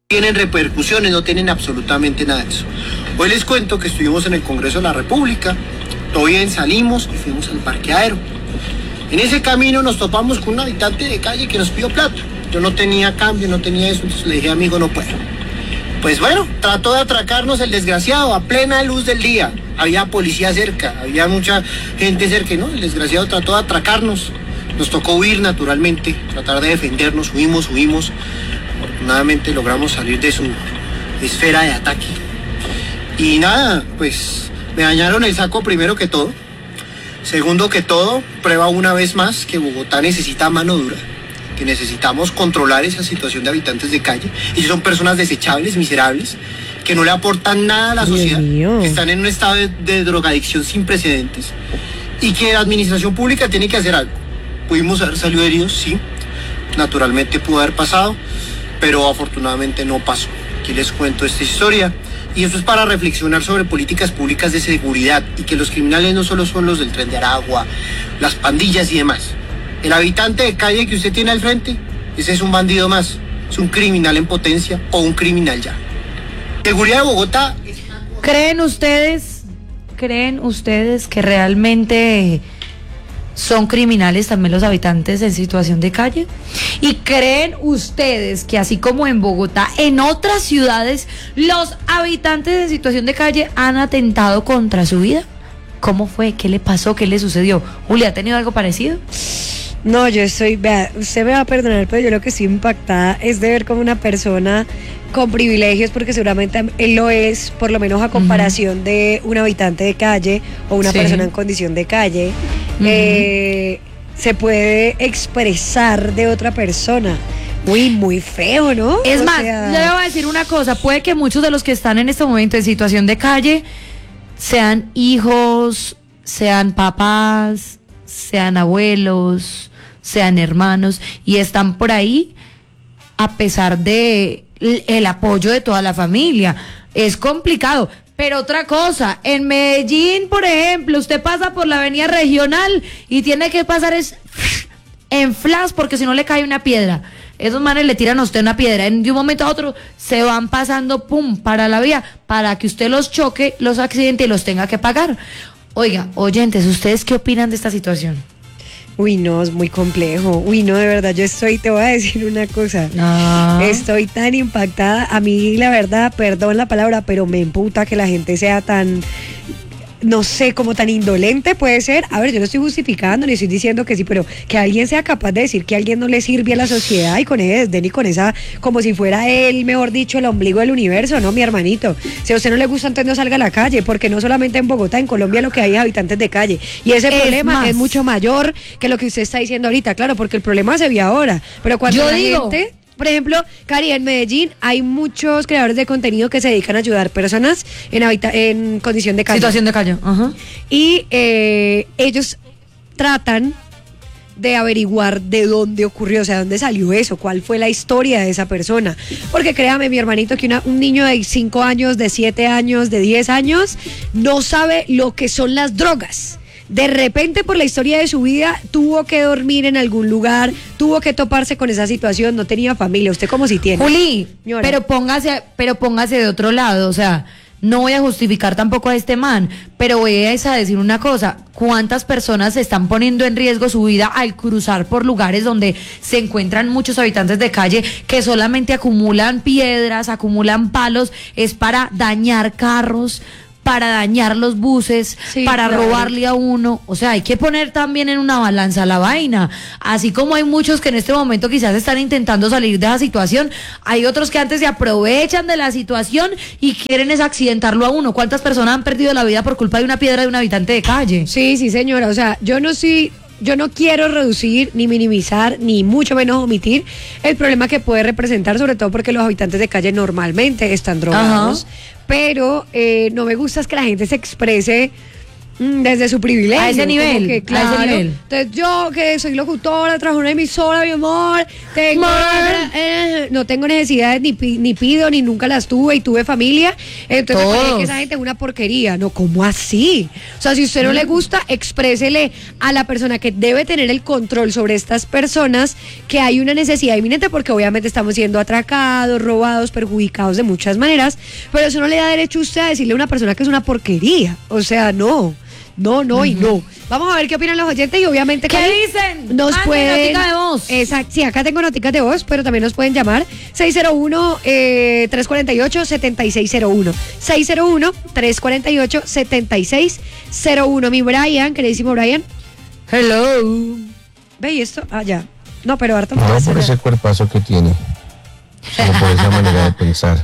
tienen repercusiones, no tienen absolutamente nada de eso. Hoy les cuento que estuvimos en el Congreso de la República, todo bien, salimos y fuimos al parqueadero. En ese camino nos topamos con un habitante de calle que nos pidió plata. Yo no tenía cambio, no tenía eso, entonces le dije, amigo, no puedo. Pues bueno, trató de atracarnos el desgraciado a plena luz del día. Había policía cerca, había mucha gente cerca, ¿no? El desgraciado trató de atracarnos. Nos tocó huir naturalmente, tratar de defendernos, huimos. Afortunadamente logramos salir de su esfera de ataque. Y nada, pues me dañaron el saco primero que todo. Segundo que todo, prueba una vez más que Bogotá necesita mano dura, que necesitamos controlar esa situación de habitantes de calle. Ellos son personas desechables, miserables, que no le aportan nada a la sociedad, que están en un estado de drogadicción sin precedentes y que la administración pública tiene que hacer algo. Pudimos haber salido heridos, sí, naturalmente pudo haber pasado, pero afortunadamente no pasó. Aquí les cuento esta historia y eso es para reflexionar sobre políticas públicas de seguridad y que los criminales no solo son los del Tren de Aragua, las pandillas y demás. El habitante de calle que usted tiene al frente, ese es un bandido más, es un criminal en potencia o un criminal ya. Seguridad de Bogotá. ¿Creen ustedes que realmente son criminales también los habitantes en situación de calle? ¿Y creen ustedes que así como en Bogotá, en otras ciudades, los habitantes en situación de calle han atentado contra su vida? ¿Cómo fue? ¿Qué le pasó? ¿Qué le sucedió? Julia, ¿ha tenido algo parecido? No, vea, usted me va a perdonar, pero yo lo que estoy impactada es de ver como una persona con privilegios, porque seguramente él lo es, por lo menos a comparación de un habitante de calle o una persona en condición de calle, se puede expresar de otra persona. Muy feo, ¿no? Es más, yo le voy a decir una cosa, puede que muchos de los que están en este momento en situación de calle sean hijos, sean papás, sean abuelos, sean hermanos, y están por ahí a pesar de el apoyo de toda la familia. Es complicado. Pero otra cosa, en Medellín, por ejemplo, usted pasa por la avenida regional y tiene que pasar en flash, porque si no le cae una piedra. Esos manes le tiran a usted una piedra, de un momento a otro se van pasando, para la vía, para que usted los choque, los accidente y los tenga que pagar. Oiga, oyentes, ¿ustedes qué opinan de esta situación? Uy, no, es muy complejo. Uy, no, de verdad, te voy a decir una cosa. No. Estoy tan impactada. A mí, la verdad, perdón la palabra, pero me emputa que la gente sea tan, no sé, como tan indolente puede ser. A ver, yo no estoy justificando ni estoy diciendo que sí, pero que alguien sea capaz de decir que alguien no le sirve a la sociedad y con ese desdén y con esa, como si fuera él, mejor dicho, el ombligo del universo, ¿no, mi hermanito? Si a usted no le gusta, entonces no salga a la calle, porque no solamente en Bogotá, en Colombia lo que hay es habitantes de calle. Y ese problema es mucho mayor que lo que usted está diciendo ahorita, claro, porque el problema se ve ahora. Pero cuando gente... Por ejemplo, Cari, en Medellín hay muchos creadores de contenido que se dedican a ayudar personas en condición de calle. Situación de calle, ajá. Y ellos tratan de averiguar de dónde ocurrió, o sea, dónde salió eso, cuál fue la historia de esa persona. Porque créame, mi hermanito, que un niño de 5 años, de 7 años, de 10 años, no sabe lo que son las drogas. De repente, por la historia de su vida, tuvo que dormir en algún lugar, tuvo que toparse con esa situación, no tenía familia. ¿Usted cómo si tiene? Juli, pero póngase de otro lado, o sea, no voy a justificar tampoco a este man, pero voy a decir una cosa: ¿cuántas personas se están poniendo en riesgo su vida al cruzar por lugares donde se encuentran muchos habitantes de calle que solamente acumulan piedras, acumulan palos, es para dañar carros, para dañar los buses, para robarle a uno? O sea, hay que poner también en una balanza la vaina. Así como hay muchos que en este momento quizás están intentando salir de esa situación, hay otros que antes se aprovechan de la situación y quieren es accidentarlo a uno. ¿Cuántas personas han perdido la vida por culpa de una piedra de un habitante de calle? Sí, señora, o sea, yo no quiero reducir, ni minimizar, ni mucho menos omitir el problema que puede representar, sobre todo porque los habitantes de calle normalmente están drogados. Ajá. Pero no me gusta es que la gente se exprese desde su privilegio. A ese nivel, que, claro, a ese nivel. Entonces yo, que soy locutora, trabajo en una emisora, mi amor, tengo... no tengo necesidades, ni pido, ni nunca las tuve y tuve familia. Entonces me parece que esa gente es una porquería. No, ¿cómo así? O sea, si a usted no le gusta, exprésele a la persona que debe tener el control sobre estas personas que hay una necesidad inminente, porque obviamente estamos siendo atracados, robados, perjudicados de muchas maneras, pero eso no le da derecho a usted a decirle a una persona que es una porquería. O sea, no y no. Vamos a ver qué opinan los oyentes y obviamente ¿qué dicen? Nos Manden pueden notica de voz. Exacto, sí, acá tengo noticas de voz, pero también nos pueden llamar 601-348-7601. 601-348-7601. Mi Brian, queridísimo Brian. Hello. Ve y esto, ya. No, pero harto No más. por ese cuerpazo que tiene, sino por esa manera de pensar.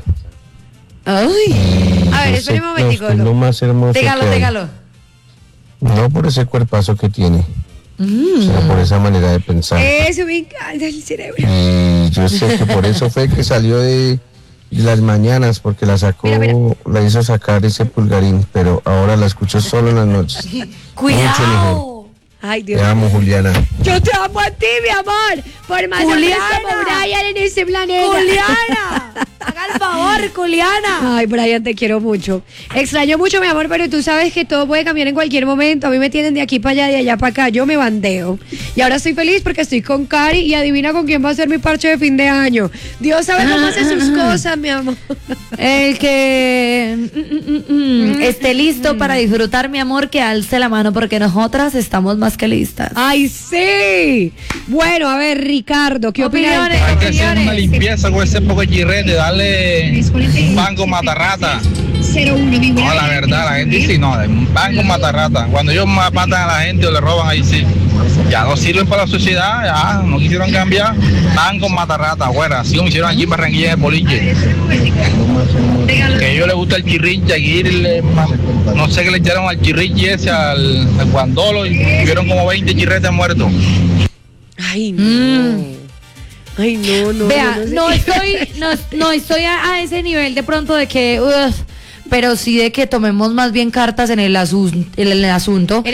Ay. A ver, Yo espere un sé momentico, que es ¿no? lo más hermoso que hay. Dígalo. No por ese cuerpazo que tiene, sino por esa manera de pensar. Eso me encanta el cerebro. Y yo sé que por eso fue que salió de las mañanas, porque la sacó, Mira. la hizo sacar ese pulgarín, pero ahora la escucho solo en las noches. Cuidado. Ay, Dios. Te amo, Juliana. Yo te amo a ti, mi amor. Por más hombres como Brian en este planeta. Juliana. Haga el favor, Juliana. Ay, Brian, te quiero mucho. Extraño mucho, mi amor, pero tú sabes que todo puede cambiar en cualquier momento. A mí me tienen de aquí para allá, de allá para acá. Yo me bandeo. Y ahora estoy feliz porque estoy con Cari y adivina con quién va a ser mi parche de fin de año. Dios sabe cómo hace sus cosas, mi amor. El que esté listo para disfrutar, mi amor, que alce la mano porque nosotras estamos más que listas. ¡Ay, sí! Bueno, a ver, Ricardo, ¿qué opinas? Opiniones. Hay que hacer una limpieza con ese poco de chirrete, darle un banco matarrata. No, la verdad, la gente sí, no, un banco matarrata. Cuando ellos matan a la gente o le roban, ahí sí. Ya no sirven para la sociedad, ya no quisieron cambiar. Banco matarrata, bueno, así como hicieron aquí en Barranquilla de Boliche. Que a ellos les gusta el chirrinche, aquí no sé qué le echaron al chirrinche ese, al guandolo, y vieron como 20 chirretes muertos. Ay, no. Ay, no. Vea, no sé. no estoy a ese nivel de pronto de que, pero sí de que tomemos más bien cartas en el asunto. En el susto.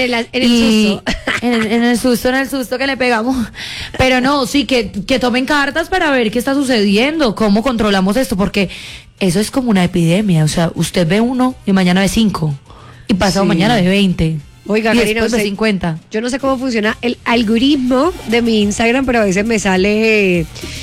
En el susto que le pegamos. Pero no, sí, que tomen cartas para ver qué está sucediendo, cómo controlamos esto, porque eso es como una epidemia. O sea, usted ve 1 y mañana ve 5. Y pasado Sí. mañana ve 20. Oiga, y Karina, después no ve sé, 50. yo no sé cómo funciona el algoritmo de mi Instagram, pero a veces me sale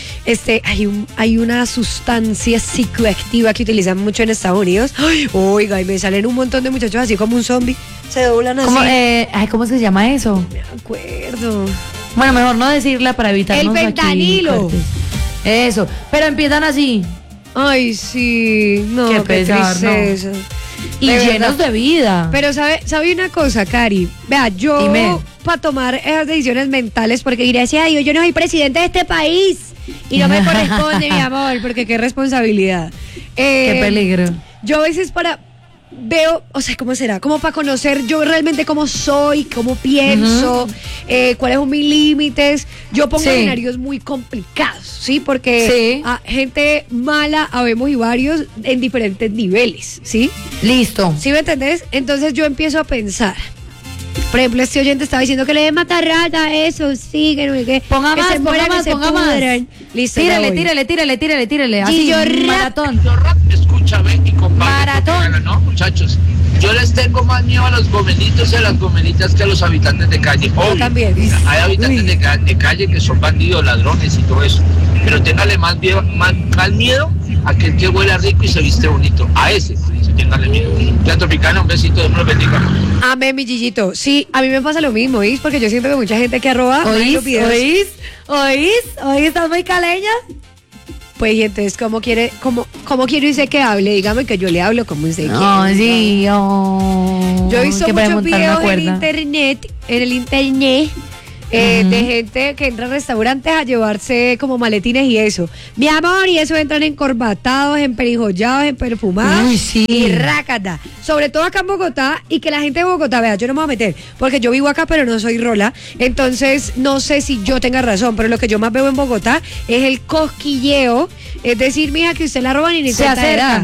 hay una sustancia psicoactiva que utilizan mucho en Estados Unidos. Ay, oiga, y me salen un montón de muchachos así como un zombie, se doblan así. ¿Cómo se llama eso? Me acuerdo. Bueno, mejor no decirla para evitar El fentanilo. Eso, pero empiezan así Ay, sí, no, Qué qué pesar, ¿no? tristeza. y De llenos verdad. de vida. Pero sabe una cosa, Cari. Vea, yo Dime. para tomar esas decisiones mentales, porque gracias a Dios yo no soy presidente de este país y no me corresponde, mi amor, porque qué responsabilidad. Qué peligro. Yo a veces veo, o sea, ¿cómo será? Como para conocer yo realmente cómo soy, cómo pienso, cuáles son mis límites. Yo pongo Sí. escenarios muy complicados, ¿sí? Porque Sí. a gente mala habemos y varios en diferentes niveles, ¿sí? Listo. ¿Sí me entendés? Entonces yo empiezo a pensar. Por ejemplo, este oyente estaba diciendo que le dé matarrata, eso, sí, que no sé qué. Ponga que más, se mueran, ponga que más, se ponga más. pudran. Listo, ya voy. Tírele. Así, Gillo Rap. maratón. Escúchame y comparte Maratón. tu regalo, ¿no, muchachos? Yo les tengo más miedo a los gomelitos y a las gomelitas que a los habitantes de calle. Obvio, también. hay habitantes Uy. de calle que son bandidos, ladrones y todo eso. Pero téngale más miedo a aquel que huele rico y se viste bonito. A ese, sí, téngale miedo. Ya Tropicana, un besito, Dios me los bendiga. Amén, mi Gillito. Sí, a mí me pasa lo mismo, ¿oís? Porque yo siento que mucha gente que arroba ¿Oís? ¿Estás muy caleña? pues, y entonces, ¿cómo quiere usted que hable? Dígame que yo le hablo como usted No, quiere. sí, oh, Yo he visto que para muchos montar una videos en cuerda. el internet, de gente que entra a restaurantes a llevarse como maletines y eso. Mi amor, y eso entran encorbatados, emperijollados, emperfumados. Uy, sí. Y rácata. Sobre todo acá en Bogotá, y que la gente de Bogotá, vea, yo no me voy a meter, porque yo vivo acá, pero no soy rola. Entonces, no sé si yo tenga razón, pero lo que yo más veo en Bogotá es el cosquilleo. Es decir, mija, que usted la roban y ni Se cuenta le da. acercan.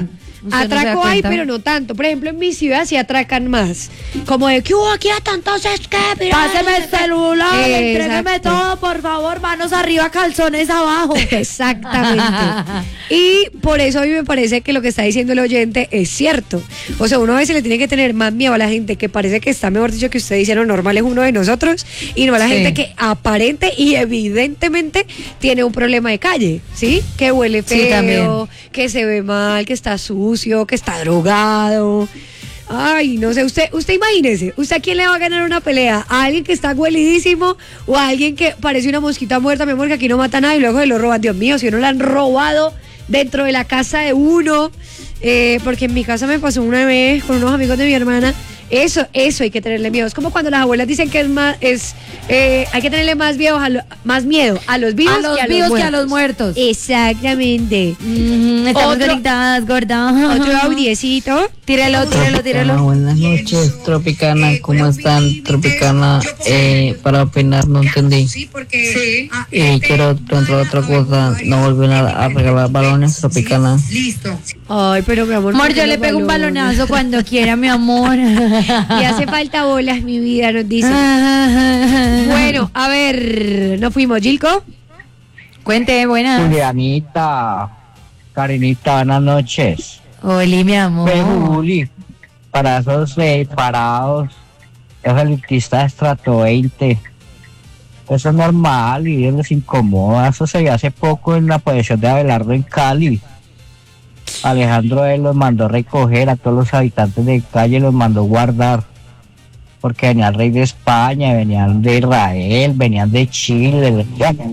Usted no se da Atraco hay, cuenta. pero no tanto. Por ejemplo, en mi ciudad sí atracan más. Como de que aquí a tantos es que mira, Páseme el celular, entrégueme Exacto. todo, por favor, manos arriba, calzones abajo. Exactamente. Y por eso a mí me parece que lo que está diciendo el oyente es cierto. O sea, uno a veces le tiene que tener más miedo a la gente que parece que está, mejor dicho, que usted dice lo normal es uno de nosotros, y no a la Sí. gente que aparente y evidentemente tiene un problema de calle, ¿sí? Que huele Sí, también. feo, que se ve mal, que está sucio, que está drogado. Ay, no sé, usted imagínese, ¿usted a quién le va a ganar una pelea? ¿A alguien que está huelidísimo o a alguien que parece una mosquita muerta, mi amor, que aquí no mata nada y luego se lo roban? Dios mío, si uno lo han robado dentro de la casa de uno, porque en mi casa me pasó una vez con unos amigos de mi hermana. Eso hay que tenerle miedo. Es como cuando las abuelas dicen que hay que tenerle más miedo a los vivos, A los que, vivos que a los muertos. muertos. Exactamente. Estamos Otro- conectadas, gorda. Otro audiecito. Tírelo. Buenas noches, Tropicana. ¿Cómo están, Tropicana? Para opinar, no entendí. Y quiero preguntar otra cosa. No vuelven a regalar balones, Tropicana. Ay, pero mi amor. Amor, ¿por qué yo le los pego un balones? balonazo cuando quiera, mi amor. Y hace falta bolas, mi vida, nos dice. Bueno, a ver, ¿nos fuimos, Gilco? Cuente, buenas. Julianita, Karinita, buenas noches. Oli, mi amor. Juli, para esos parados, esos elitistas de estrato 20, eso es normal y ellos les incomoda. Eso se vio hace poco en la posición de Abelardo en Cali. Alejandro él los mandó recoger a todos los habitantes de calle, los mandó guardar, porque venía el rey de España, venían de Israel, venían de Chile.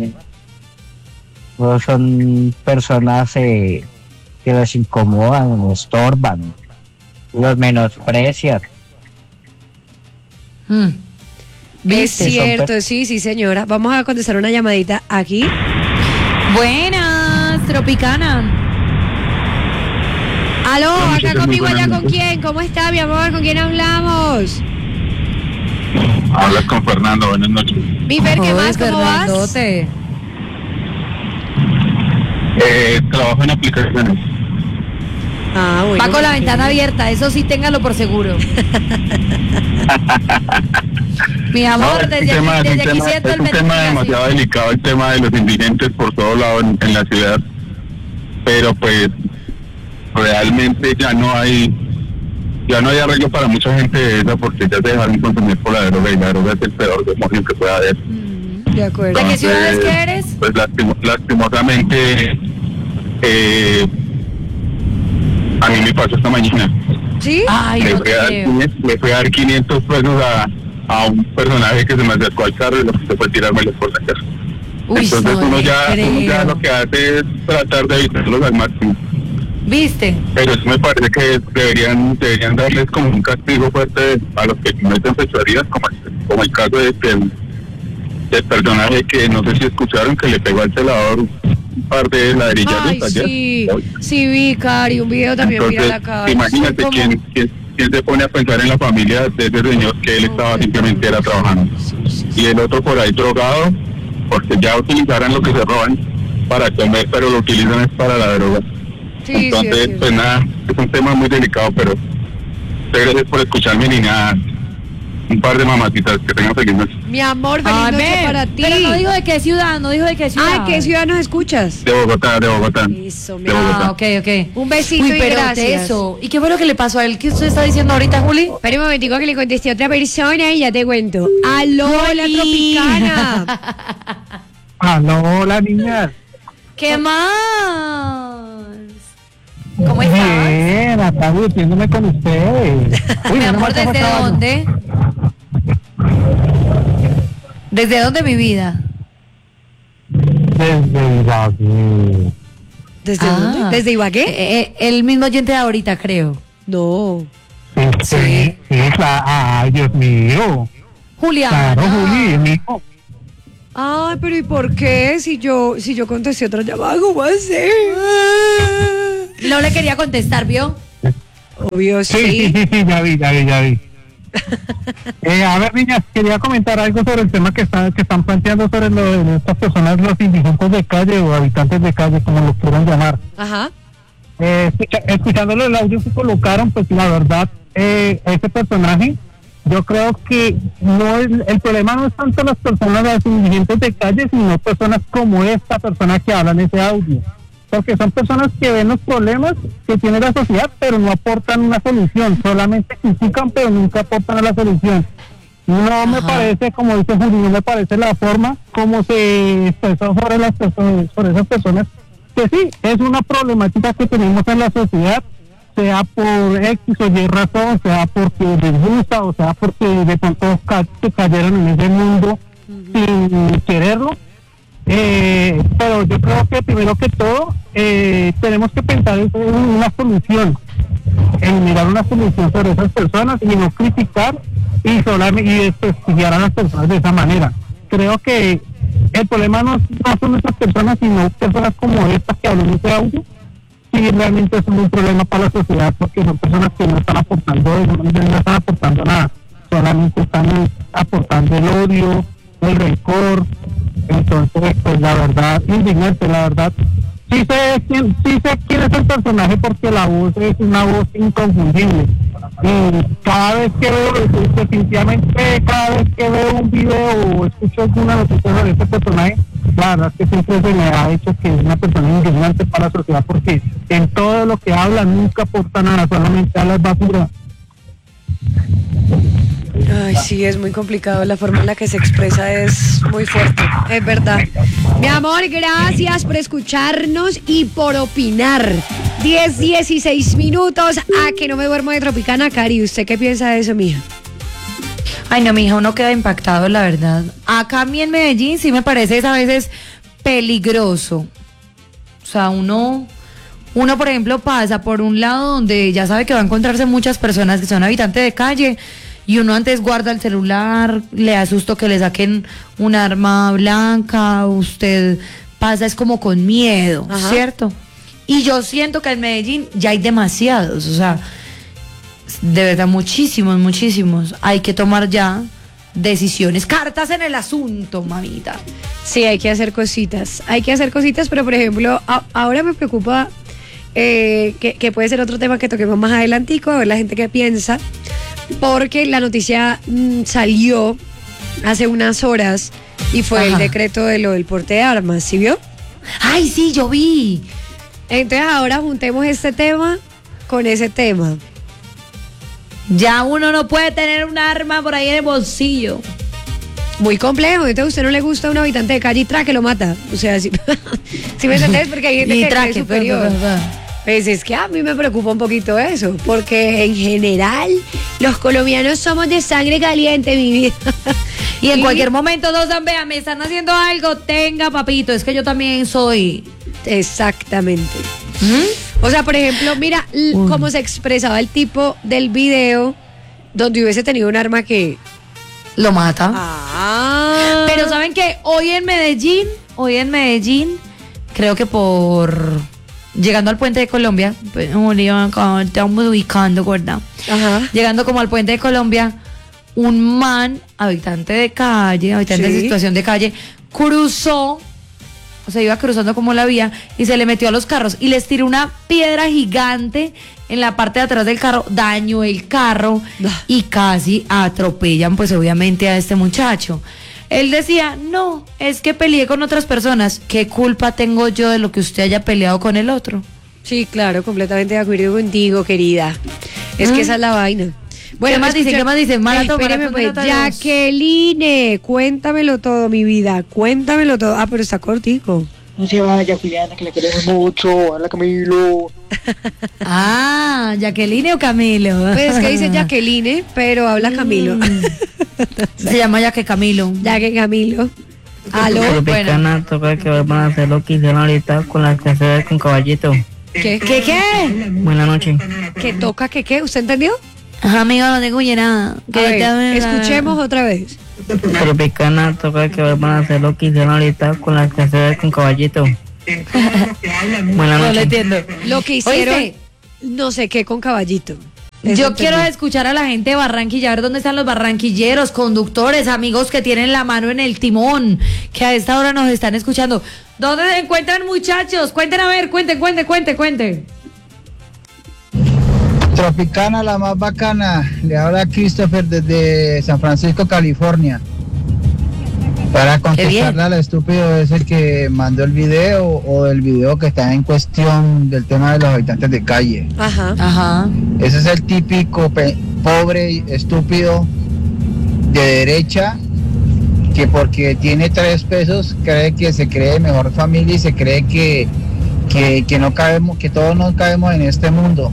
Todos son personas que los incomodan, los estorban, los menosprecian. Es ¿Viste? cierto, sí, señora. Vamos a contestar una llamadita aquí. Buenas, Tropicana. Aló, acá muchachos, muy conmigo, allá buenas con quién. ¿Cómo está, mi amor? ¿Con quién hablamos? Hablas con Fernando, buenas noches. Mi Fer, ¿qué Uy, más? ¿Cómo vas? Fernandote. Trabajo en aplicaciones. Ah, bueno. Va con la muy ventana bien. abierta, eso sí, téngalo por seguro. Mi amor, No, desde aquí siento es el un tema demasiado delicado, el tema de los indigentes por todos lados en la ciudad. Pero pues realmente ya no hay arreglo para mucha gente de esa, porque ya se dejaron consumir por la droga, y la droga es el peor demonio que pueda haber. De acuerdo. ¿De qué ciudad es que eres? Pues lastimosamente a mí me pasó esta mañana. ¿Sí? Ay, Le no fui a dar creo. 500 le fui a dar 500 pesos a un personaje que se me acercó al carro y lo que se fue a tirármelos por la casa. Uy, Entonces no uno le ya creo. lo que hace es tratar de evitarlos al máximo. ¿Viste? Pero eso me parece que deberían darles como un castigo fuerte a los que cometen fechorías, como el caso del personaje que no sé si escucharon, que le pegó al celador un par de ladrillas Ay, ayer. sí, vi, Cari, un video también, mira la Entonces, cara. imagínate ¿Cómo? quién se pone a pensar en la familia de ese señor, que él estaba simplemente era trabajando. Y el otro por ahí drogado, porque ya utilizarán lo que se roban para comer, pero lo utilizan es para la droga. Sí, Entonces, sí. pues nada, es un tema muy delicado, pero muchas gracias por escucharme, ni nada. Un par de mamacitas, que tengan feliz noche. Mi amor, feliz Ay, noche ven, para ti. Pero no dijo de qué ciudad, no dijo de qué ciudad. Ay, ¿qué ciudad nos escuchas? De Bogotá. Eso, mi De amor. Bogotá. Ah, ok. Un besito Uy, y pero gracias. eso. ¿Y qué fue lo que le pasó a él? ¿Qué usted está diciendo ahorita, Juli? Espera un momentico que le contesté a otra persona y ya te cuento. Aló, la Juli. Tropicana. Aló, hola, niñas. ¿Qué más? ¿Cómo estás? Bien, acá divirtiéndome con ustedes. Mi amor, ¿desde dónde? ¿Desde dónde, mi vida? Desde Ibagué. ¿Desde Ah. dónde? ¿Desde Ibagué? El mismo oyente de ahorita, creo. No. Sí, claro. Ay, Dios mío. Juliana. Claro, Juli, mijo. Ay, pero ¿y por qué? Si yo contesté otra llamada, ¿cómo hacer? No le quería contestar, ¿vio? Obvio, Sí, ya vi. A ver, niñas, quería comentar algo sobre el tema que están planteando sobre lo de estas personas, los indigentes de calle o habitantes de calle, como los quieran llamar. Ajá. escuchándolo el audio que colocaron, pues la verdad, ese personaje, yo creo que el problema no es tanto las personas, los indigentes de calle, sino personas como esta persona que habla en ese audio. Porque son personas que ven los problemas que tiene la sociedad, pero no aportan una solución, solamente critican, pero nunca aportan a la solución. No me parece, como dice Juli, no me parece la forma como se expresó sobre esas personas, que sí, es una problemática que tenemos en la sociedad, sea por X o Y razón, sea porque les gusta, o sea porque de pronto se cayeron en ese mundo sin quererlo. Pero yo creo que primero que todo tenemos que pensar en una solución, en mirar una solución sobre esas personas y no criticar y desprestigiar a las personas de esa manera. Creo que el problema no son esas personas, sino personas como estas que hablan en este audio. Sí, realmente son un problema para la sociedad, porque son personas que no están aportando nada, solamente están aportando el odio, el rencor. Entonces, pues la verdad, indignante, la verdad. Sí sé quién es el personaje, porque la voz es una voz inconfundible. Y cada vez que veo, definitivamente, cada vez que veo un video o escucho alguna noticia sobre este personaje, la verdad es que siempre se me ha hecho que es una persona indignante para la sociedad, porque en todo lo que habla nunca aporta nada, solamente a las basuras. Ay, sí, es muy complicado, la forma en la que se expresa es muy fuerte, es verdad. Mi amor, gracias por escucharnos y por opinar. 10:16 a que no me duermo de Tropicana. Cari, ¿usted qué piensa de eso, mija? Ay, no, mija, uno queda impactado, la verdad. Acá a mí en Medellín sí me parece a veces peligroso. O sea, uno, por ejemplo, pasa por un lado donde ya sabe que va a encontrarse muchas personas que son habitantes de calle, y uno antes guarda el celular, le asusto que le saquen un arma blanca, usted pasa es como con miedo, ajá, ¿cierto? Y yo siento que en Medellín ya hay demasiados, o sea, de verdad muchísimos. Hay que tomar ya decisiones, cartas en el asunto, mamita. Sí, hay que hacer cositas, pero por ejemplo, ahora me preocupa que puede ser otro tema que toquemos más adelantico, a ver la gente qué piensa. Porque la noticia salió hace unas horas y fue, ajá, el decreto de lo del porte de armas, ¿sí vio? ¡Ay, sí, yo vi! Entonces ahora juntemos este tema con ese tema. Ya uno no puede tener un arma por ahí en el bolsillo. Muy complejo, entonces a usted no le gusta un habitante de calle y traque lo mata. O sea, ¿sí me entendés? Porque hay gente que es superior. Pues es que a mí me preocupa un poquito eso, porque en general los colombianos somos de sangre caliente, mi vida. Y en cualquier momento dos vean, me están haciendo algo, tenga papito, es que yo también soy. Exactamente. O sea, por ejemplo, mira cómo se expresaba el tipo del video donde hubiese tenido un arma que lo mata. Ah. Pero ¿saben qué? Hoy en Medellín, creo que llegando al puente de Colombia, pues, estamos ubicando, ¿verdad? Ajá. Llegando como al puente de Colombia, un man, habitante de situación de calle, cruzó, o sea, iba cruzando como la vía y se le metió a los carros y les tiró una piedra gigante en la parte de atrás del carro, dañó el carro y casi atropellan, pues obviamente, a este muchacho. Él decía, no, es que peleé con otras personas. ¿Qué culpa tengo yo de lo que usted haya peleado con el otro? Sí, claro, completamente de acuerdo contigo, querida. Es que esa es la vaina. Bueno, ¿Qué más dice? Espéreme, pues, Jacqueline, cuéntamelo todo, mi vida, cuéntamelo todo. Ah, pero está cortico. No se vaya, Juliana, que la queremos mucho. Hola, Camilo. Ah, ¿Jacqueline o Camilo? Pues es que dice Jacqueline, pero habla Camilo. Se llama Jaque Camilo. Aló. Bueno, toca que van a hacer lo que hicieron ahorita con las canciones con Caballito. ¿Qué? Buenas noches. ¿Qué toca? ¿Qué? ¿Usted entendió? Ajá, amigo, no tengo nada. Escuchemos otra vez. Tropicana toca que van a hacer lo que hicieron ahorita con las canciones con Caballito. Buenas noches. No lo entiendo. Lo que hicieron, oíste, no sé qué con Caballito. Yo quiero escuchar a la gente de Barranquilla, a ver dónde están los barranquilleros, conductores, amigos que tienen la mano en el timón, que a esta hora nos están escuchando. ¿Dónde se encuentran, muchachos? Cuenten, a ver, cuenten. Tropicana, la más bacana. Le habla Christopher desde San Francisco, California. Para contestarle al estúpido ese que mandó el video o el video que está en cuestión del tema de los habitantes de calle. Ajá. Ese es el típico pobre estúpido de derecha que porque tiene 3 pesos cree que se cree mejor familia y se cree que no cabemos, que todos no cabemos en este mundo.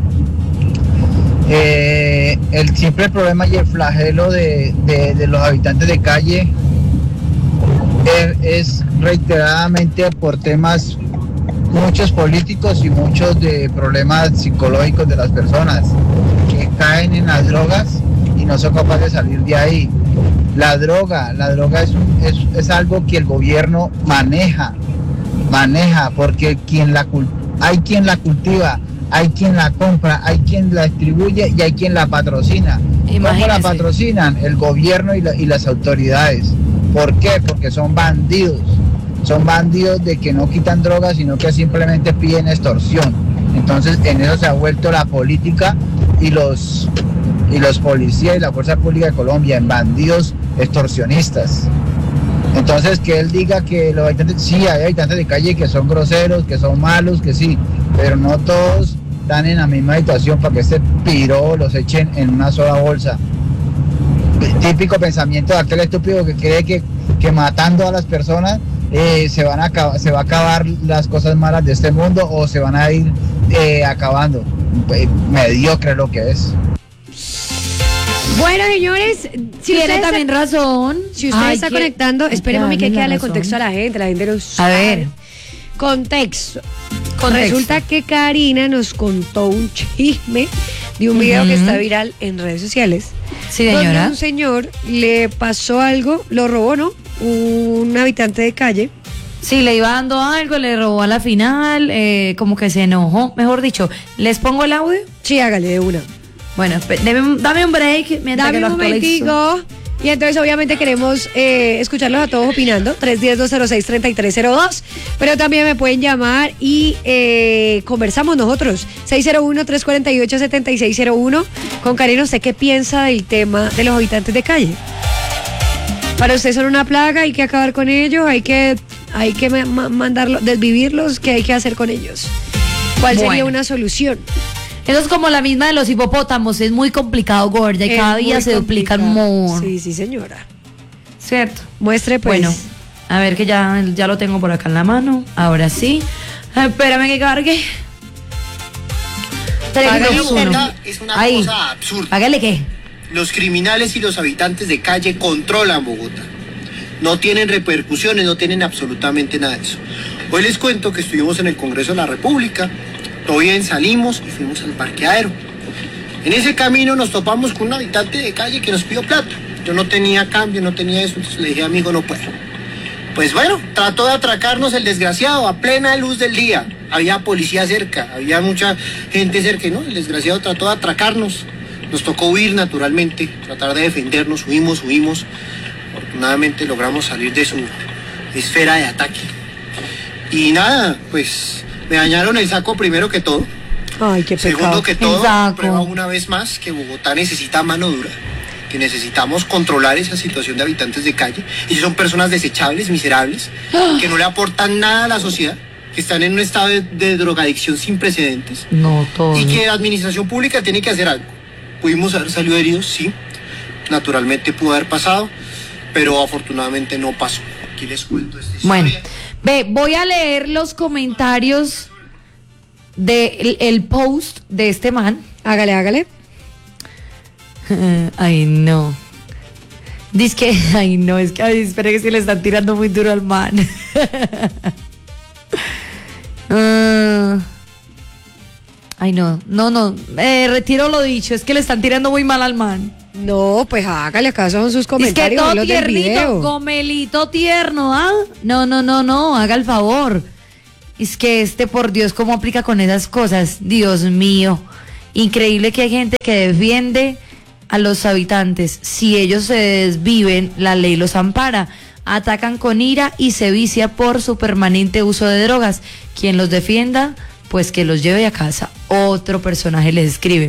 El simple problema y el flagelo de los habitantes de calle es reiteradamente por temas, muchos políticos y muchos de problemas psicológicos de las personas que caen en las drogas y no son capaces de salir de ahí. La droga es algo que el gobierno maneja porque hay quien la cultiva, hay quien la compra, hay quien la distribuye y hay quien la patrocina. ¿Cómo la patrocinan? El gobierno y las autoridades. ¿Por qué? Porque son bandidos de que no quitan drogas, sino que simplemente piden extorsión. Entonces en eso se ha vuelto la política y los policías y la fuerza pública de Colombia, en bandidos extorsionistas. Entonces que él diga que los habitantes, sí, hay habitantes de calle que son groseros, que son malos, que sí, pero no todos están en la misma situación para que este piro los echen en una sola bolsa. Típico pensamiento de aquel estúpido que cree que matando a las personas se va a acabar las cosas malas de este mundo o se van a ir acabando. Mediocre lo que es. Bueno, señores, si tiene también razón. Si usted está conectando, espéreme que darle contexto a la gente no sabe. A ver. Contexto. Resulta que Karina nos contó un chisme de un video que está viral en redes sociales. Sí, señora. Donde un señor le pasó algo, lo robó, ¿no? Un habitante de calle. Sí, le iba dando algo, le robó a la final, como que se enojó. Mejor dicho, ¿les pongo el audio? Sí, hágale de una. Bueno, dame un break mientras que lo actualizo. Dame un momentico. Y entonces obviamente queremos escucharlos a todos opinando, 310-206-3302, pero también me pueden llamar y conversamos nosotros, 601-348-7601. Con Karina, ¿usted qué piensa del tema de los habitantes de calle? Para usted son una plaga, hay que acabar con ellos, hay que mandarlos, desvivirlos, ¿qué hay que hacer con ellos? ¿Cuál sería una solución? Eso es como la misma de los hipopótamos, es muy complicado, gorda, y cada día se duplican more. Sí, señora. ¿Cierto? Muestre, pues. Bueno, a ver que ya lo tengo por acá en la mano. Ahora sí. Espérame que cargue. Es una cosa absurda. Hágale qué. Los criminales y los habitantes de calle controlan Bogotá. No tienen repercusiones, no tienen absolutamente nada de eso. Hoy les cuento que estuvimos en el Congreso de la República. Todo bien, salimos y fuimos al parqueadero. En ese camino nos topamos con un habitante de calle que nos pidió plata. Yo no tenía cambio, no tenía eso, entonces le dije, amigo, no puedo. Pues bueno, trató de atracarnos el desgraciado a plena luz del día. Había policía cerca, había mucha gente cerca, ¿no? El desgraciado trató de atracarnos. Nos tocó huir naturalmente, tratar de defendernos, huimos. Afortunadamente logramos salir de su esfera de ataque. Y nada, pues me dañaron el saco primero que todo. Ay, qué pecado. Segundo que todo, prueba una vez más que Bogotá necesita mano dura, que necesitamos controlar esa situación de habitantes de calle. Y son personas desechables, miserables, que no le aportan nada a la sociedad, que están en un estado de drogadicción sin precedentes. No, todo. Y que la administración pública tiene que hacer algo. Pudimos haber salido heridos, sí. Naturalmente pudo haber pasado, pero afortunadamente no pasó. Aquí les cuento esta historia. Bueno, voy a leer los comentarios del post de este man. Hágale. Ay, no. Dice que, es que, espera que se le están tirando muy duro al man. Ay, no, retiro lo dicho, es que le están tirando muy mal al man. No, pues hágale caso a sus comentarios. Es que todo los del tiernito, video. gomelito tierno, ¿ah? No, haga el favor. Es que por Dios, ¿cómo aplica con esas cosas? Dios mío. Increíble que hay gente que defiende a los habitantes. Si ellos se desviven, la ley los ampara. Atacan con ira y se vicia por su permanente uso de drogas. Quien los defienda, pues que los lleve a casa. otro personaje les escribe.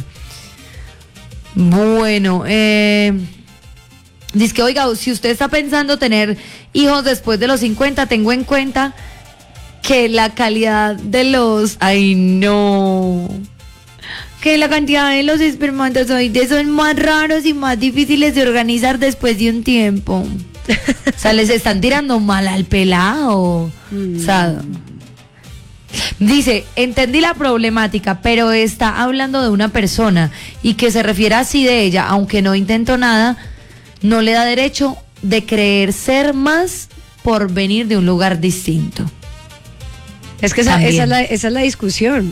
Bueno, dice que, oiga, si usted está pensando tener hijos después de los 50, tengo en cuenta que la calidad de los... ¡Ay, no! Que la cantidad de los espermatozoides son más raros y más difíciles de organizar después de un tiempo. O sea, les están tirando mal al pelado. O sea, dice, entendí la problemática, pero está hablando de una persona y que se refiere así de ella, aunque no intentó nada, no le da derecho de creer ser más por venir de un lugar distinto. Es que esa es la discusión,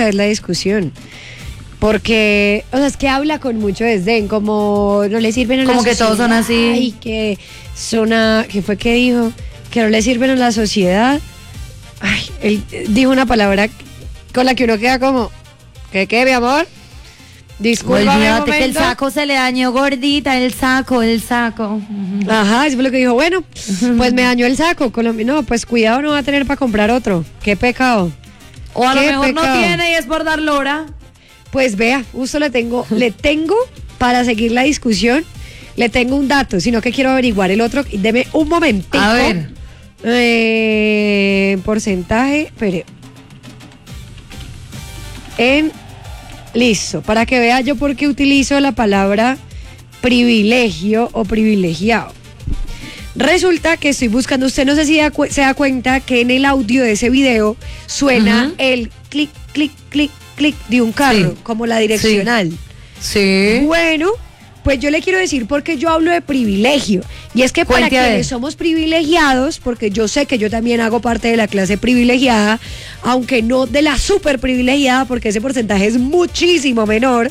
porque, o sea, es que habla con mucho desdén, como no le sirven a la como sociedad. que todos son así. Ay, que ¿qué fue que dijo? Que no le sirven a la sociedad. Ay, él dijo una palabra con la que uno queda como, ¿qué, mi amor? Disculpa, que el saco se le dañó, gordita, el saco. Ajá, eso fue lo que dijo. Bueno, pues me dañó el saco. No, pues cuidado, no va a tener para comprar otro. Qué pecado. O a lo mejor no tiene y es por dar lora. Pues vea, justo le tengo para seguir la discusión, le tengo un dato, sino que quiero averiguar el otro. Deme un momentito. A ver. Porcentaje, espere. Listo, para que vea yo por qué utilizo la palabra privilegio o privilegiado. Resulta que estoy buscando, usted no sé si se da cuenta que en el audio de ese video suena el clic, clic, clic, clic de un carro, como la direccional. Sí. Bueno, pues yo le quiero decir porque yo hablo de privilegio. Y es que para quienes somos privilegiados, porque yo sé que yo también hago parte de la clase privilegiada, aunque no de la súper privilegiada, porque ese porcentaje es muchísimo menor.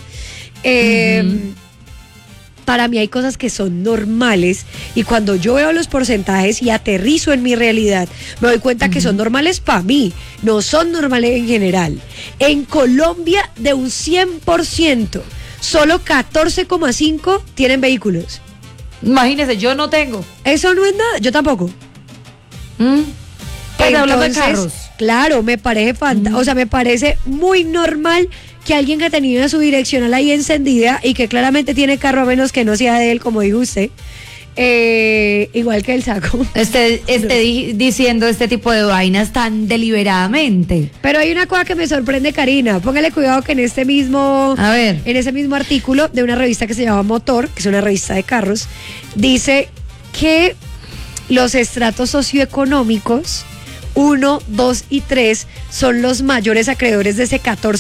Para mí hay cosas que son normales y cuando yo veo los porcentajes y aterrizo en mi realidad, me doy cuenta que son normales para mí, no son normales en general. En Colombia, de un 100%, solo 14,5 tienen vehículos. Imagínese, yo no tengo. Eso no es nada, yo tampoco. Pues hablando de carros. Claro, me parece o sea, me parece muy normal que alguien que tenía su direccional ahí encendida y que claramente tiene carro a menos que no sea de él, como dijo usted, igual que el saco. Diciendo este tipo de vainas tan deliberadamente. Pero hay una cosa que me sorprende, Karina. Póngale cuidado que en ese mismo artículo de una revista que se llama Motor, que es una revista de carros, dice que los estratos socioeconómicos 1, 2 y 3 son los mayores acreedores de ese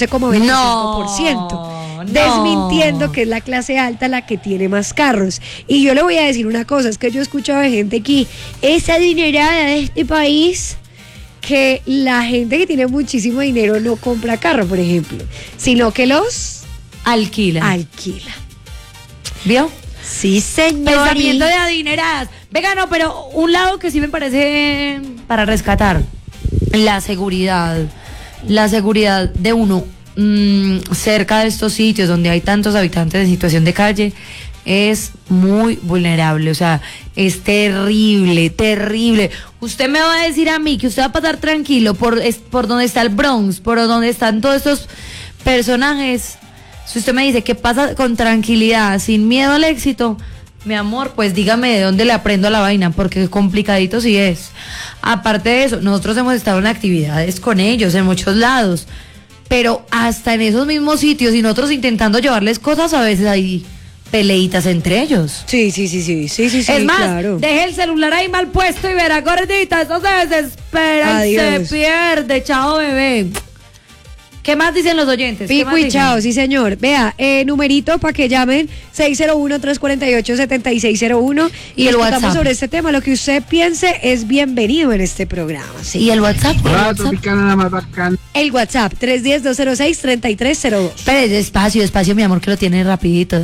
14,25%. Desmintiendo que es la clase alta la que tiene más carros. Y yo le voy a decir una cosa, es que yo he escuchado de gente aquí, esa adinerada de este país, que la gente que tiene muchísimo dinero no compra carro, por ejemplo, sino que los alquila. ¿Vio? Sí, señor. Pensamiento de adineradas. Venga, no, pero un lado que sí me parece para rescatar, la seguridad de uno cerca de estos sitios donde hay tantos habitantes en situación de calle es muy vulnerable, o sea, es terrible. Usted me va a decir a mí que usted va a pasar tranquilo por donde está el Bronx, por donde están todos estos personajes. Si usted me dice que pasa con tranquilidad, sin miedo al éxito, mi amor, pues dígame de dónde le aprendo a la vaina, porque complicadito sí es. Aparte de eso, nosotros hemos estado en actividades con ellos en muchos lados, pero hasta en esos mismos sitios y nosotros intentando llevarles cosas, a veces hay peleitas entre ellos. Sí. Es más, claro, deje el celular ahí mal puesto y verá, gordita, eso se desespera. Adiós. Y se pierde. Chao, bebé. ¿Qué más dicen los oyentes? Pico y chao, sí señor. Vea, numerito para que llamen 601-348-7601 y el WhatsApp sobre este tema. Lo que usted piense es bienvenido en este programa. ¿Sí? ¿Y el WhatsApp? El WhatsApp 310-206-3302. Espere, despacio, mi amor, que lo tiene rapidito.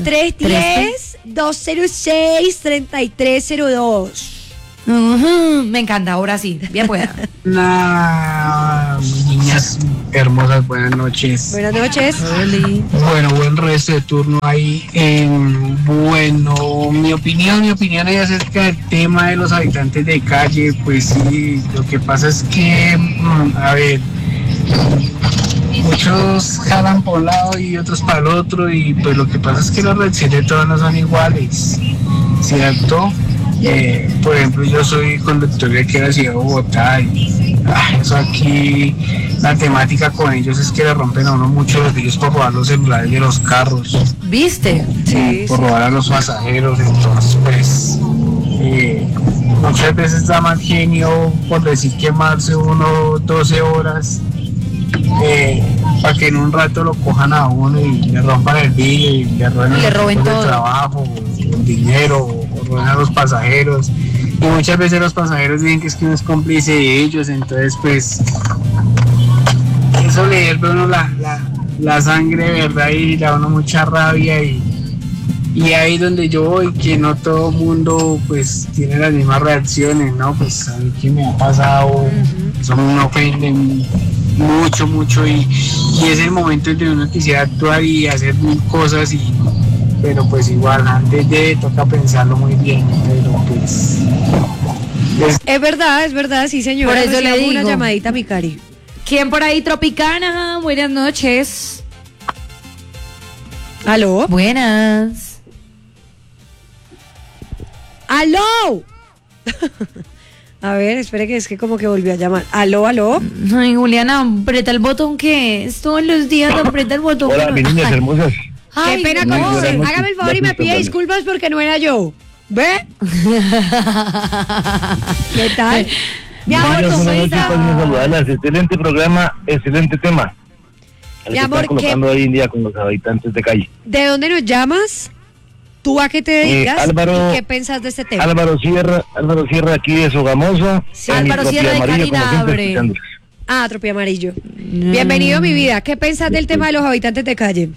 310-206-3302. Me encanta, ahora sí, bien pueda. Niñas hermosas, buenas noches. Buenas noches. Bueno, buen resto de turno ahí. Bueno, mi opinión es acerca del tema de los habitantes de calle. Pues sí, lo que pasa es que, a ver, muchos jalan por un lado y otros para el otro, y pues lo que pasa es que las reacciones de todos no son iguales, ¿cierto? Por ejemplo, yo soy conductor de aquí de la ciudad de Bogotá y eso aquí, la temática con ellos es que le rompen a uno mucho los vidrios por robar los celulares de los carros. ¿Viste? Sí, Por robar a los pasajeros, entonces pues muchas veces da mal genio por decir quemarse uno 12 horas para que en un rato lo cojan a uno y le rompan el vidrio y le roben todo el trabajo, el dinero, o roben a los pasajeros, y muchas veces los pasajeros dicen que es que uno es cómplice de ellos, entonces pues eso le hierve a uno la sangre, ¿verdad? Y le da a uno mucha rabia, y ahí donde yo voy, que no todo mundo pues tiene las mismas reacciones, ¿no? Pues a mí que me ha pasado, eso me ofende mucho, y es el momento en que uno quisiera actuar y hacer mil cosas, pero pues igual antes de toca pensarlo muy bien, pero pues... Es verdad, sí señora. Por eso le digo. Una llamadita, mi cari. ¿Quién por ahí? Tropicana, buenas noches. ¿Aló? Buenas. ¡Aló! A ver, espere que es que como que volvió a llamar. ¿Aló? Ay, Juliana, aprieta el botón que es. Todos los días aprieta el botón. Hola, mis niñas hermosas. Qué pena con usted. Hágame el favor y me pide disculpas porque no era yo. ¿Ve? ¿Qué tal? Mi amor, ¿cómo está? Excelente programa, excelente tema. Mi amor, están colocando hoy en día con los habitantes de calle. ¿De dónde nos llamas? ¿Tú a qué te dedicas? Álvaro, ¿y qué pensás de este tema? Álvaro Sierra aquí de Sogamoso. Sí. Álvaro Sierra de Carinabre. Tropia Amarillo. Bienvenido, mi vida. ¿Qué pensás del tema de los habitantes de calle?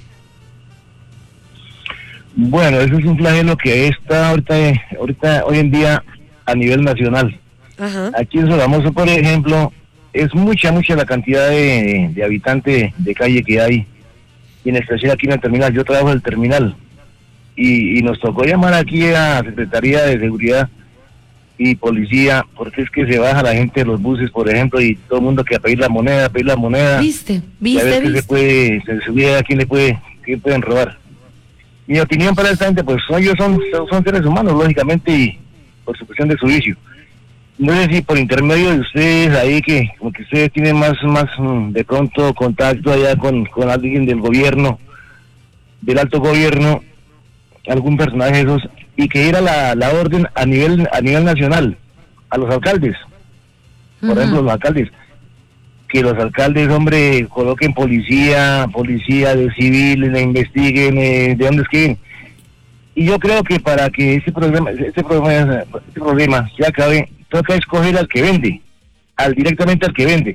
Bueno, eso es un flagelo que está ahorita hoy en día a nivel nacional. Ajá. Aquí en Sogamoso, por ejemplo, es mucha la cantidad de habitantes de calle que hay. Y en especial aquí en el terminal, yo trabajo en el terminal. Y nos tocó llamar aquí a la Secretaría de Seguridad y Policía, porque es que se baja la gente de los buses, por ejemplo, y todo el mundo que a pedir la moneda. ¿Viste? A ver qué se sube, a quién pueden robar. Mi opinión para esta gente, pues ellos son seres humanos, lógicamente, y por su cuestión de su vicio. No sé si por intermedio de ustedes ahí, que como que ustedes tienen más de pronto contacto allá con alguien del gobierno, del alto gobierno, algún personaje de esos, y que era la orden a nivel nacional, a los alcaldes, por ejemplo, los alcaldes, que los alcaldes, hombre, coloquen policía de civiles, le investiguen de dónde es que vienen. Y yo creo que para que este problema se acabe, toca escoger al que vende, directamente al que vende,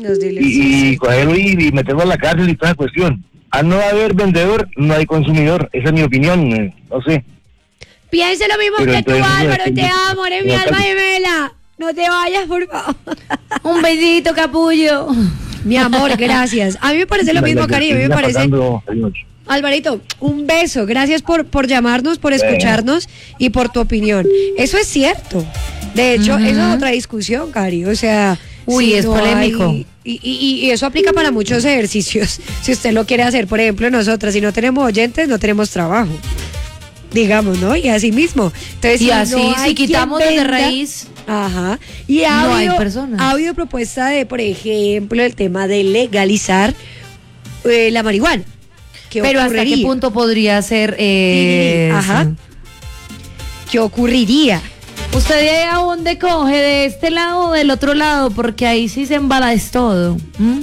y cogerlo y meterlo a la cárcel y toda la cuestión. Al no haber vendedor, no hay consumidor. Esa es mi opinión, no sé. Piense lo mismo que tú, Álvaro, te amo, eres mi alma gemela. No te vayas, por favor. Un besito, capullo. Mi amor, gracias. A mí me parece lo mismo, cariño. A mí me parece... Alvarito, un beso. Gracias por llamarnos, por escucharnos y por tu opinión. Eso es cierto. De hecho, eso es otra discusión, Cari. O sea... Uy, es polémico. Y eso aplica para muchos ejercicios. Si usted lo quiere hacer, por ejemplo, nosotras, si no tenemos oyentes, no tenemos trabajo. Digamos, ¿no? Y así mismo. Entonces, y así, si quitamos desde raíz. Ajá. Y no hay personas. Ha habido propuesta de, por ejemplo, el tema de legalizar la marihuana. Pero ¿hasta qué punto podría ser? Ajá. ¿Qué ocurriría? ¿Usted de a dónde coge? ¿De este lado o del otro lado? Porque ahí sí se embala es todo.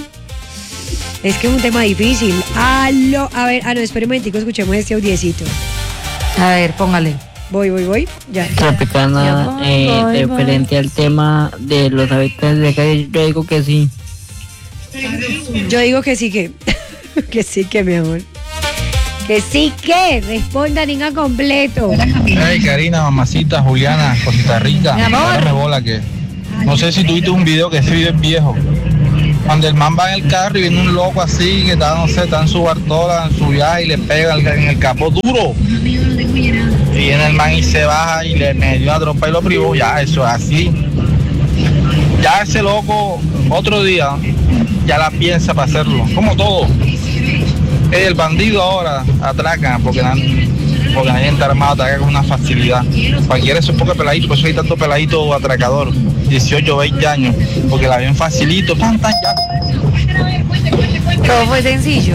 Es que es un tema difícil. A ver, espere un momentico, escuchemos este audiecito. A ver, póngale. Voy. Ya. Tropicana, referente al tema de los habitantes de calle, yo digo que sí. Yo digo que sí que. Que sí que, mi amor. Que sí que. Responda, niña completo. Hey, Karina, mamacita, Juliana, cosita rica. Mi amor. Dame bola que... No sé si tuviste un video, que ese video es viejo. Cuando el man va en el carro y viene un loco así, que está, no sé, está en su Bartola, en su viaje y le pega en el capó duro. Y viene el man y se baja y le metió una trompa y lo privó. Ya, eso es así. Ya ese loco, otro día, ya la piensa para hacerlo, como todo. El bandido ahora atraca porque la gente armada ataca con una facilidad. Cualquiera es un poco peladito, por eso hay tanto peladito atracador, 18, 20 años, porque la ven facilito, tan ya. Todo fue sencillo.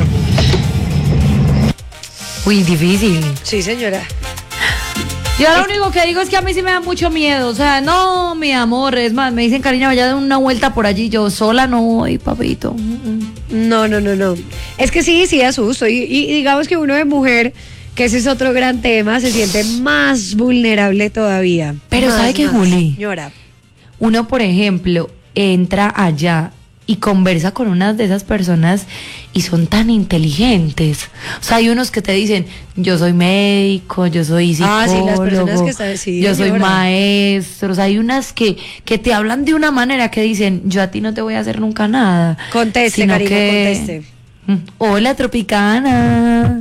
Uy, difícil. Sí, señora. Yo lo único que digo es que a mí sí me da mucho miedo. O sea, no, mi amor. Es más, me dicen, Karina, vaya de una vuelta por allí. Yo sola no voy, papito. No. Es que sí asusto. Y digamos que uno de mujer, que ese es otro gran tema, se siente más vulnerable todavía. Pero ¿sabe qué, Juli? Señora. Uno, por ejemplo, entra allá y conversa con unas de esas personas y son tan inteligentes. O sea, hay unos que te dicen, yo soy médico, yo soy psicólogo, sí, las personas que están, sí, yo soy señora. maestro. O sea, hay unas que te hablan de una manera que dicen, yo a ti no te voy a hacer nunca nada. Conteste, Sino Karina, que, conteste. Hola, Tropicana.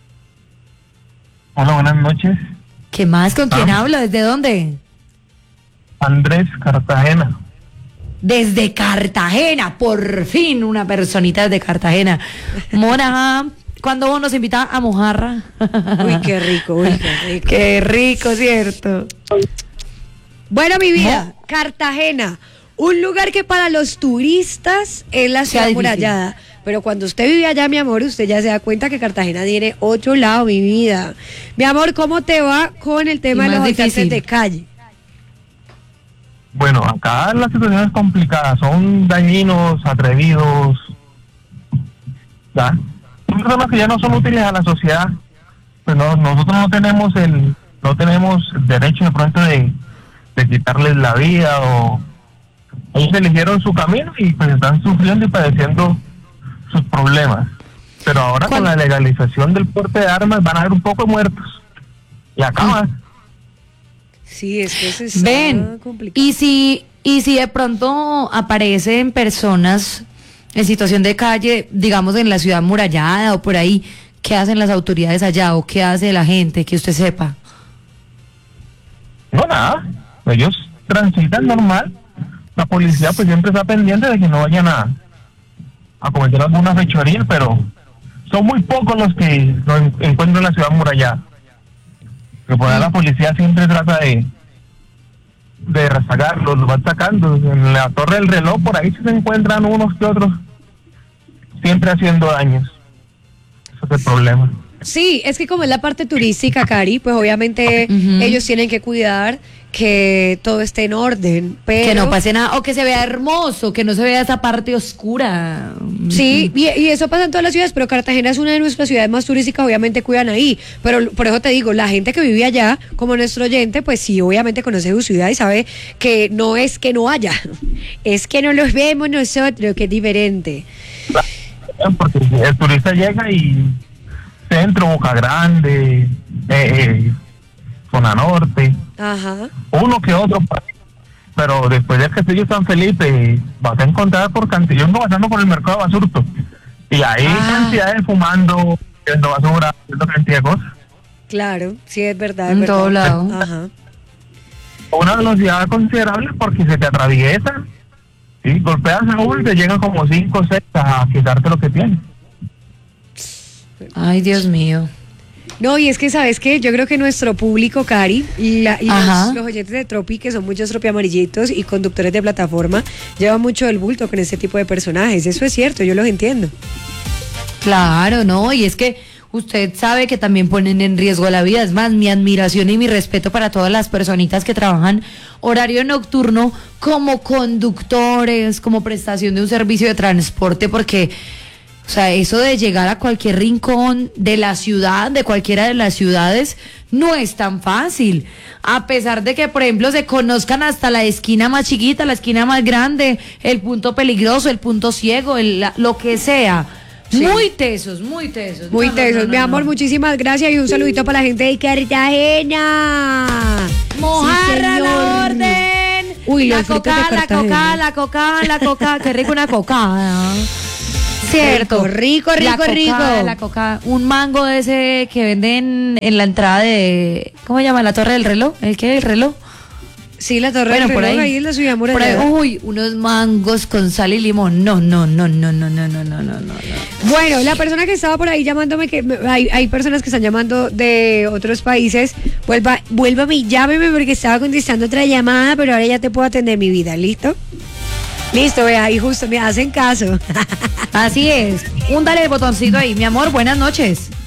Hola, buenas noches. ¿Qué más? ¿Con quién hablo? ¿Desde dónde? Andrés, Cartagena. Desde Cartagena, por fin una personita desde Cartagena. Mona, ¿cuándo vos nos invitás a Mojarra? Uy, qué rico. Qué rico, ¿cierto? Bueno, mi vida, Cartagena, un lugar que para los turistas es la ciudad amurallada. Pero cuando usted vive allá, mi amor, usted ya se da cuenta que Cartagena tiene otro lado, mi vida. Mi amor, ¿cómo te va con el tema de los habitantes de calle? Bueno, acá la situación es complicada, son dañinos, atrevidos, ¿ya? Son personas que ya no son útiles a la sociedad, pues nosotros no tenemos el derecho de pronto de quitarles la vida, o ellos eligieron su camino y pues están sufriendo y padeciendo sus problemas. Pero ahora con la legalización del porte de armas van a haber un poco de muertos y acaba. Sí, es que eso está complicado. Y si de pronto aparecen personas en situación de calle, digamos en la ciudad amurallada o por ahí, ¿qué hacen las autoridades allá o qué hace la gente que usted sepa? No, nada, ellos transitan normal. La policía pues siempre está pendiente de que no vayan a cometer alguna fechoría, pero son muy pocos los que lo encuentran en la ciudad amurallada. Que por ahí la policía siempre trata de rezagarlos, los van sacando. En la Torre del Reloj por ahí se encuentran unos que otros siempre haciendo daños. Ese es el problema. Sí, es que como es la parte turística, Cari, pues obviamente ellos tienen que cuidar que todo esté en orden, pero... Que no pase nada, o que se vea hermoso, que no se vea esa parte oscura. Sí, y eso pasa en todas las ciudades, pero Cartagena es una de nuestras ciudades más turísticas, obviamente cuidan ahí, pero por eso te digo, la gente que vive allá, como nuestro oyente, pues sí, obviamente conoce su ciudad y sabe que no es que no haya, es que no los vemos nosotros, que es diferente. Porque el turista llega y centro, Boca Grande, zona norte, Ajá. uno que otro, pero después de Castillo San Felipe vas a encontrar por cantidad, yo ando pasando por el mercado de Basurto y hay cantidades fumando, haciendo basura, haciendo cantidad de cosas. Claro, sí, es verdad. En todo lado. Ajá. Una velocidad considerable porque se te atraviesa, ¿sí? Golpeas a uno y te llegan como 5 o 6 a quitarte lo que tienes. Ay, Dios mío. No, y es que, ¿sabes qué? Yo creo que nuestro público, Cari, y los oyentes de Tropi, que son muchos Tropi amarillitos y conductores de plataforma, llevan mucho el bulto con este tipo de personajes. Eso es cierto, yo los entiendo. Claro, no, y es que usted sabe que también ponen en riesgo la vida. Es más, mi admiración y mi respeto para todas las personitas que trabajan horario nocturno como conductores, como prestación de un servicio de transporte, porque... O sea, eso de llegar a cualquier rincón de la ciudad, de cualquiera de las ciudades, no es tan fácil. A pesar de que, por ejemplo, se conozcan hasta la esquina más chiquita, la esquina más grande, el punto peligroso, el punto ciego, lo que sea. Sí. Muy tesos, muy tesos. Muy tesos. Mi amor, muchísimas gracias y un saludito para la gente de Cartagena. Mojarra sí, la orden. Uy, la coca, la coca, la coca, la coca. Qué rico una coca. Cierto, rico. La coca, un mango de ese que venden en la entrada de, ¿cómo se llama? La Torre del Reloj, ¿el qué? ¿El reloj? Sí, la torre Bueno, del por reloj, ahí ahí en la ciudad por ahí, amurallada. uy, unos mangos con sal y limón. No. Bueno, la persona que estaba por ahí llamándome, que hay personas que están llamando de otros países, vuélvame y llámeme porque estaba contestando otra llamada, pero ahora ya te puedo atender, mi vida, ¿listo? Listo, vea, ahí justo me hacen caso. Así es. Húndale el botoncito ahí, mi amor, buenas noches.